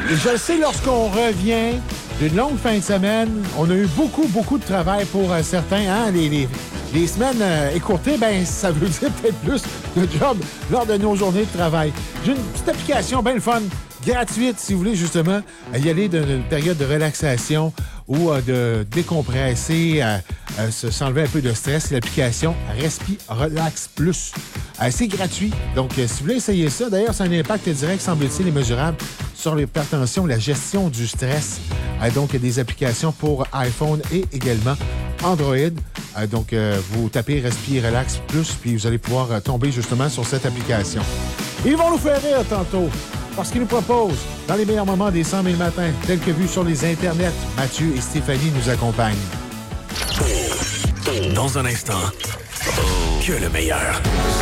Et je le sais, lorsqu'on revient d'une longue fin de semaine, on a eu beaucoup de travail pour certains. Hein? Les semaines écourtées, ben ça veut dire peut-être plus de job lors de nos journées de travail. J'ai une petite application bien le fun, gratuite, si vous voulez justement y aller d'une période de relaxation ou de décompresser, s'enlever un peu de stress. C'est l'application Respi Relax Plus. C'est gratuit. Donc, si vous voulez essayer ça, d'ailleurs, ça a un impact direct, semble-t-il, et mesurable sur l'hypertension, la gestion du stress. Donc, il y a des applications pour iPhone et également Android. Donc, vous tapez Respi Relax Plus, puis vous allez pouvoir tomber justement sur cette application. Ils vont nous faire rire tantôt, parce qu'ils nous proposent, dans les meilleurs moments des 100 000 matins, tels que vus sur les internets, Mathieu et Stéphanie nous accompagnent. Dans un instant, que le meilleur.